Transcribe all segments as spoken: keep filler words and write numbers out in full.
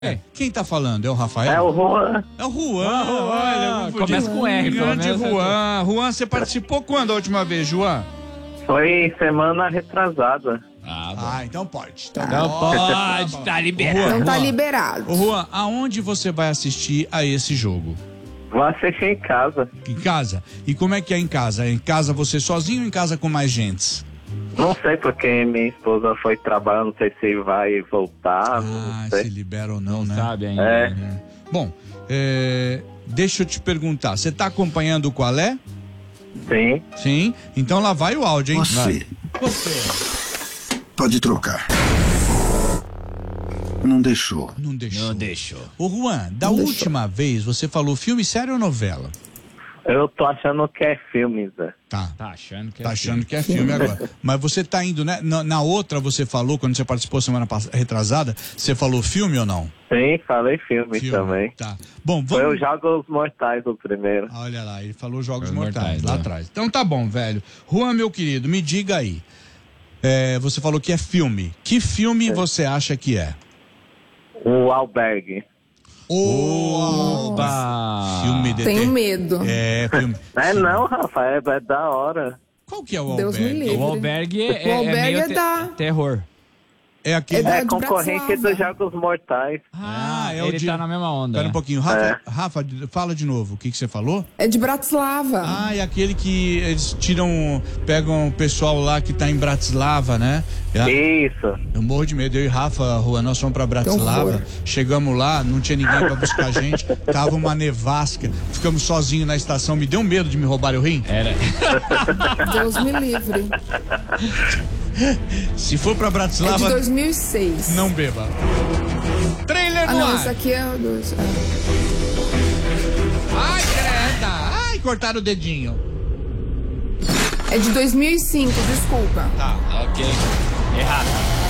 É. Quem tá falando? É o Rafael? É o Juan. É o Juan. Ah, olha, começa com R, pelo Grande menos. Juan. Juan, você participou quando a última vez, Juan? Foi semana retrasada. Ah, bom. Ah, então pode. Então Não pode, tá liberado. Juan, Não tá Juan. liberado. Ô, Juan, aonde você vai assistir a esse jogo? Vou assistir em casa. Em casa? E como é que é em casa? Em casa você sozinho ou em casa com mais gente? Não sei porque minha esposa foi trabalhar, não sei se vai voltar. Ah, não se sei. libera ou não, Não né? sabe ainda. É. né? Bom, é, deixa eu te perguntar. Você tá acompanhando o Qual é? Sim. Sim. Então lá vai o áudio, hein? Você Você. pode trocar. Não deixou. Não deixou. Não deixou. Ô, Juan, da Não última vez você falou filme, série ou novela? Eu tô achando que é filme, Zé. Tá. Tá achando que é Tá achando que é filme agora. Mas você tá indo, né? Na, na outra você falou, quando você participou semana pass- retrasada, você falou filme ou não? Sim, falei filme, Filme. também. Tá. Bom, Foi vamos... os Jogos Mortais o primeiro. Olha lá, ele falou Jogos Jogos Mortais, Mortais, lá é. atrás. Então tá bom, velho. Juan, meu querido, me diga aí. É, você falou que é filme. Que filme você acha que é? O Albergue. Oba! Filme de Tenho ter- medo. É, filme. É não, Rafael, é da hora. Qual que é o Deus me Albergue? livre. O albergue é, O é albergue meio é te- da- terror. É aquele... É da- É de concorrente Bratislava. dos Jogos Mortais. Ah, é o ele de... tá na mesma onda. Pera um pouquinho. Rafa, É. Rafa, fala de novo. O que, que você falou? É de Bratislava. Ah, é aquele que eles tiram, pegam o pessoal lá que tá em Bratislava, né? É- Isso. Eu morro de medo. Eu e Rafa, Juan, nós fomos pra Bratislava. horror. Chegamos lá, não tinha ninguém pra buscar a gente. Tava uma nevasca. Ficamos sozinhos na estação. Me deu medo de me roubar o rim. Era. Deus me livre. Se for pra É de Bratislava, dois mil e seis. não beba. Trailer Ah, no não, ar. esse aqui é o dois. É. Ai, creda. Ai, cortaram o dedinho. É de dois mil e cinco, desculpa. Tá. Ok. Errado.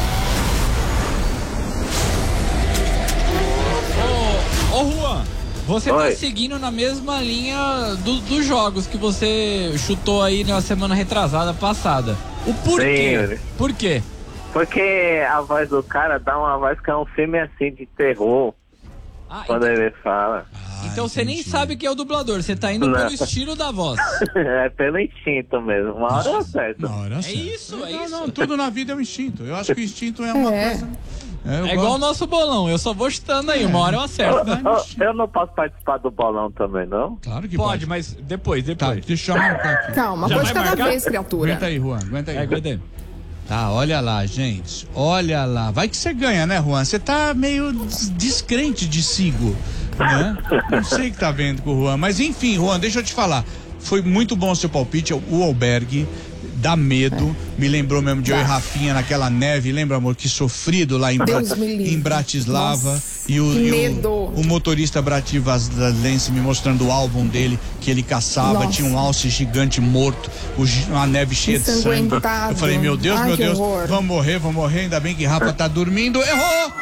Ô, ô Juan, você Oi. tá seguindo na mesma linha do- dos jogos que você chutou aí na semana retrasada passada. O porquê? Sim. Por quê? Porque a voz do cara dá uma voz que é um filme assim de terror. Ah, Quando então, ele fala. então você nem entendi. sabe quem é o dublador, você tá indo Não. pelo estilo da voz. É pelo instinto mesmo. Uma hora eu acerto. Na hora É certa. isso, é não, isso. Não, tudo na vida é um instinto. Eu acho que o instinto é uma É. coisa... É, eu É igual o gosto- nosso bolão, eu só vou chutando aí, uma hora eu Eu, acerto. né? eu- eu não posso participar do bolão também, não? Claro que Pode, pode. mas depois, Tá, depois. deixa eu marcar aqui. Calma, Já uma de vai cada marcar? vez, criatura. Aguenta aí, Juan, aguenta aí. É, aguenta aí. Tá, olha lá, gente. Olha lá. Vai que você ganha, né, Juan? Você tá meio des- descrente de Sigo, né? Não sei o que tá vendo com o Juan. Mas enfim, Juan, deixa eu te falar. Foi muito bom o seu palpite. O Albergue dá medo. Me lembrou mesmo de eu e Rafinha naquela neve. Lembra, amor? Que sofrido lá em, Bra- Deus me livre. em Bratislava. Nossa, e o, que e o- medo. o motorista bratislavense me mostrando o álbum dele, que ele caçava. Nossa. Tinha um alce gigante morto. O gi- uma neve cheia de sangue. Ensanguentado. Eu falei, meu Deus, Ai, meu que Deus. horror. Vamos morrer, vamos morrer. Ainda bem que Rafa tá dormindo. Errou!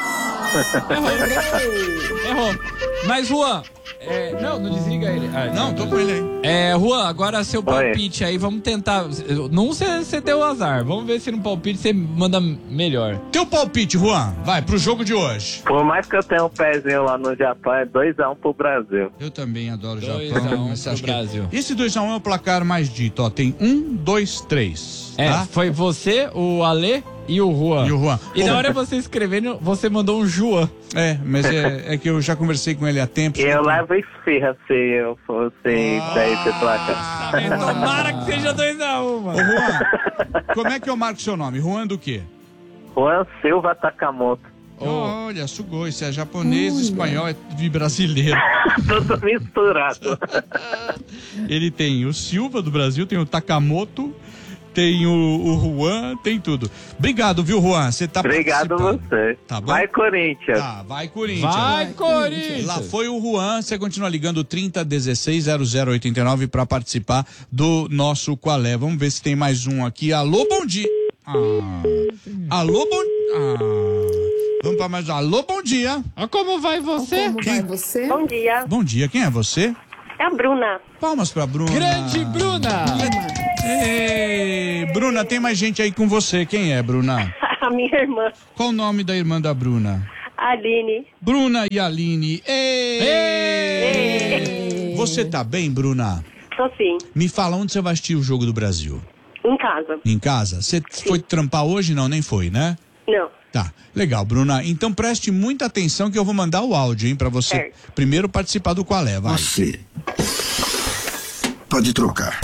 Errou. Mas, Juan, é, não, não desliga ele. Ah, Não, tô com ele aí. É, Juan, agora seu palpite aí, vamos tentar. Num você deu azar, vamos ver se no palpite você manda melhor. Teu palpite, Juan, vai pro jogo de hoje. Por mais que eu tenha um pezinho lá no Japão, é dois a um pro Brasil. Eu também adoro o dois Japão. a um mas você pro acha que- Brasil. Esse dois a um é o placar mais dito, ó. Tem um, dois, três. É, Tá? foi você, o Ale e o Juan. E o Juan. E Pô, na hora você escrevendo, você mandou um Juan. É, mas é, é que eu já conversei com ele há tempo. E eu levo esfirra se eu fosse daí esse placar. Tomara que seja dois a um, Ô, mano. Juan, como é que eu marco seu nome? Juan do quê? Juan Silva Takamoto. Olha, sugou, isso é japonês, espanhol, é de brasileiro. Tudo misturado. Ele tem o Silva do Brasil, tem o Takamoto, tem o, o Juan, tem tudo. Obrigado, viu, Juan? Você tá Obrigado a participando. você. Tá bom? Vai, Corinthians. Tá, vai Corinthians. Vai, Corinthians! Lá foi o Juan, você continua ligando trinta dezesseis zero zero oitenta e nove para participar do nosso Qual é. Vamos ver se tem mais um aqui. Alô, bom dia. Ah. Alô, bom ah. Vamos para mais um. Alô, bom dia. Ah, como vai você? Como vai você? Bom dia, Bom dia, quem é você? é a Bruna. Palmas pra Bruna. Grande Bruna! Ei, Bruna, tem mais gente aí com você. Quem é, Bruna? A minha irmã, Qual o nome da irmã da Bruna? Aline. Bruna e Aline. Ei! Ei! Você tá bem, Bruna? Tô sim. Me fala, onde você vai assistir o Jogo do Brasil? Em casa. Em casa? Você foi trampar hoje? Não, nem foi, né? Não. Tá, legal, Bruna. Então preste muita atenção que eu vou mandar o áudio, hein, pra você Certo. primeiro participar do Qual é, vai. Você pode trocar.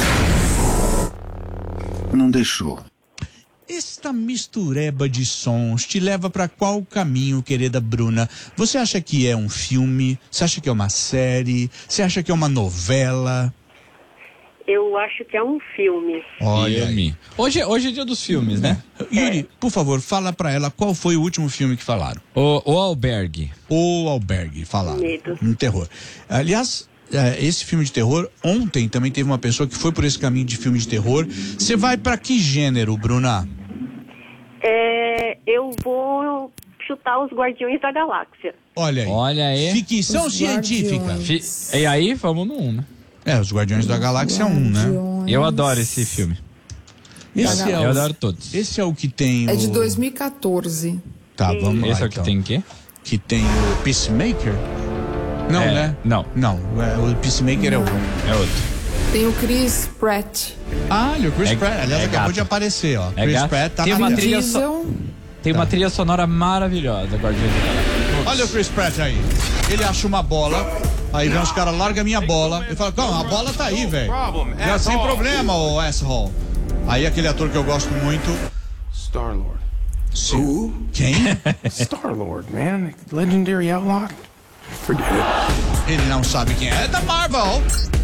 Não deixou. Esta mistureba de sons te leva pra qual caminho, querida Bruna? Você acha que é um filme? Você acha que é uma série? Você acha que é uma novela? Eu acho que é um filme. Olha aí. Filme. Hoje, hoje é dia dos filmes, né? Yuri, por favor, fala pra ela qual foi o último filme que falaram. O, o Albergue. O Albergue, falaram. Medo. Um terror. Aliás, é, esse filme de terror, ontem também teve uma pessoa que foi por esse caminho de filme de terror. Você vai pra que gênero, Bruna? É, eu vou chutar os Guardiões da Galáxia. Olha aí. Olha aí. Ficção Os científica. Guardiões. Fi- E aí, vamos no um, né? É, os Guardiões da Galáxia é um, né? Eu adoro esse filme. Esse é, Eu o, adoro todos. esse é o que tem o... É de dois mil e quatorze. Tá, vamos lá, Esse é o que então. tem o quê? Que tem o Peacemaker? Não, É, né? não. Não, é, o Peacemaker é o... É outro. Tem o Chris Pratt. Ah, olha, o Chris É- Pratt. Aliás, é acabou gato. de aparecer, ó. É Chris gato. Pratt tá Tem na uma tela. trilha Diesel. Tem uma trilha sonora maravilhosa, Guardiões da Galáxia. Olha o Chris Pratt aí. Ele acha uma bola, aí vem os caras, larga a minha bola. Ele fala, calma, a bola tá aí, velho. Já sem problema, ô asshole. Aí aquele ator que eu gosto muito. Star-Lord. Who? Quem? Star-Lord, man. Legendary outlaw. Forget it. Ele não sabe quem é. É da Marvel.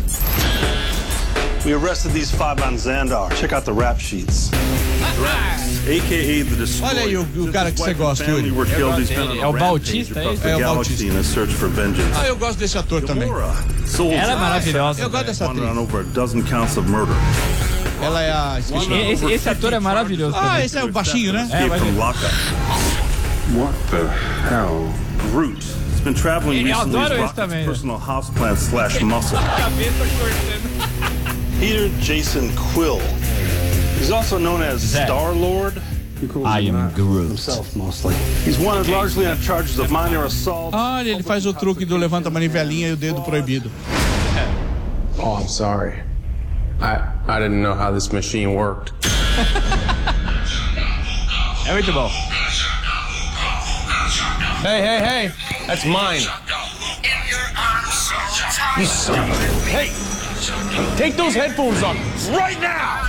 We arrested these five on Xandar. Check out the rap sheets. A K A the Destroyer. Olha aí o- o cara que você gosta, Family Yuri. were Eu killed. gosto He's been dele. on a É o rampage Bautista, across é the isso? É o galaxy Bautista. in a search for vengeance. Ah, eu gosto desse ator também. Gamora, Soldier, Ela é maravilhosa. Eu gosto dessa wandered atriz. on over a dozen counts of murder. Ela é a... esqueci o nome. E- Esse, esse ator é maravilhoso Ah, também. esse é o baixinho, né? Escape vai from ver. lockup. What the hell? Groot. He's been traveling Eu recently adoro as esse Rocket's também. personal houseplant slash muscle. Cabeça cortando. Peter Jason Quill. He's also known as Zed. Star-Lord. I am Groot. Himself, mostly. He's wanted largely on charges of minor assault. Olha, ele faz o truque do levanta a manivelinha e o dedo proibido. Oh, I'm sorry. I I didn't know how this machine worked. É muito bom. Hey, hey, hey! That's mine. You son of a... Hey! Take those headphones off right now!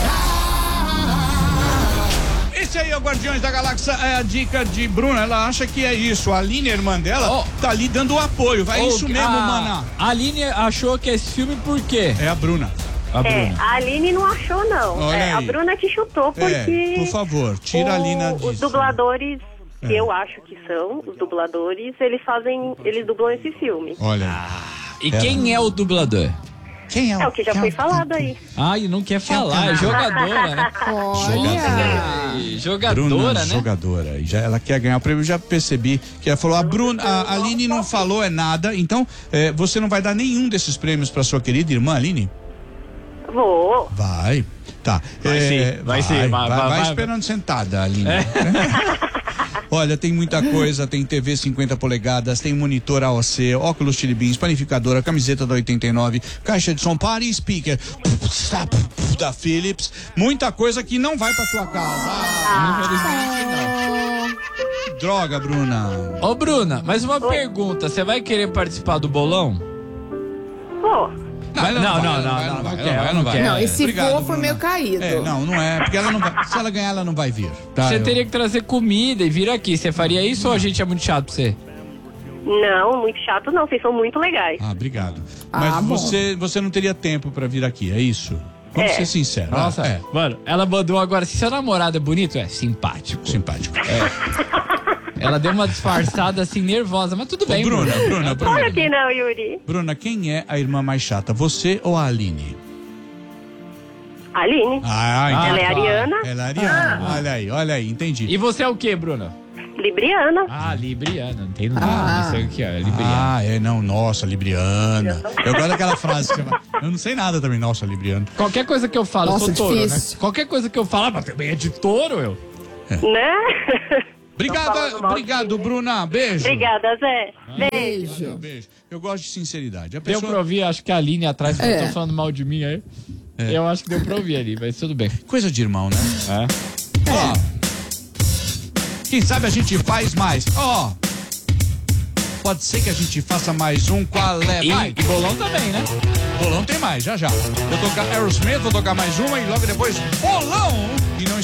Esse aí é o Guardiões da Galáxia, é a dica de Bruna. Ela acha que é isso. A Aline, a irmã dela, Oh. tá ali dando o apoio. Vai, é isso Ô, mesmo, a- mana. A Aline achou que esse filme por quê? É a Bruna. A É, Bruna. a Aline não achou, não. Olha É, a aí. Bruna que chutou, porque... É, por favor, tira a Lina o- Os disso. dubladores, que É. eu acho que são, os dubladores, eles fazem... Eles dublam esse filme. Olha aí. Ah, E quem é o dublador? Quem É o que já foi falado aí. Ai, não quer falar, é jogadora, né? Olha. Jogadora, Bruna, né? jogadora. E já, ela quer ganhar o prêmio. Eu já percebi que ela falou, a Bruna, a Aline não falou é nada. Então, é, você não vai dar nenhum desses prêmios pra sua querida irmã, Aline? Vou. Vai. Tá. Vai É, sim, vai sim, Vai, vai, vai, vai, vai vai. esperando sentada, Aline. Olha, tem muita coisa, tem T V cinquenta polegadas, tem monitor A O C, óculos Chili Beans, panificadora, camiseta da oitenta e nove, caixa de som, party speaker da Philips, muita coisa que não vai pra sua casa. Ah, infelizmente não. Droga, Bruna. Ô, Bruna, mais uma pergunta. Você vai querer participar do bolão? Vou. Não, ela Não, vai, não, ela não, vai, ela não, vai, não ela quer, vai, ela não vai. quer. Não, esse Obrigado, for foi Bruna. meio caído. É, não, não é, porque ela não vai, se ela ganhar, ela não vai vir. Tá? Você Eu- teria que trazer comida e vir aqui. Você faria isso ou a gente é muito chato pra você? Não, muito chato não. Vocês são muito legais. Ah, obrigado. Mas Ah, bom. você, você não teria tempo pra vir aqui, é isso? Vamos É. ser sinceros. Nossa, é. mano, ela mandou agora. Se seu namorado é bonito, é simpático. Simpático. Ela deu uma disfarçada assim, nervosa, mas tudo bem, Bruna, Bruna, Bruna. Olha que não, Yuri. Bruna, quem é a irmã mais chata? Você ou a Aline? Aline. Ah, entendi. Ela é ariana. Ela é ariana. Olha aí, olha aí, entendi. E você é o que, Bruna? Libriana. Ah, Libriana. Não tem nada, Ah. não sei o que é. Libriana. Ah, é, não, nossa, Libriana. Eu gosto daquela frase que você fala. Eu não sei nada também, nossa, Libriana. Qualquer coisa que eu falo, Nossa, eu sou touro, difícil. né? Qualquer coisa que eu falo, ah, mas também é de touro, eu. Né? Obrigado, falando mal de obrigado, mim, né? Bruna. Beijo. Obrigada, Zé. Beijo. Beijo. Beijo. Eu gosto de sinceridade. A Deu pessoa... pra ouvir, acho que a Aline atrás falou, É. "Tão falando mal de mim aí. É. Eu acho que deu pra ouvir ali, mas tudo bem. Coisa de irmão, né? É. Ó, quem sabe a gente faz mais. Ó, pode ser que a gente faça mais um. Qual é? Vai. E, e bolão também, né? Bolão tem mais, já já. Vou tocar Aerosmith, vou tocar mais uma e logo depois bolão. E não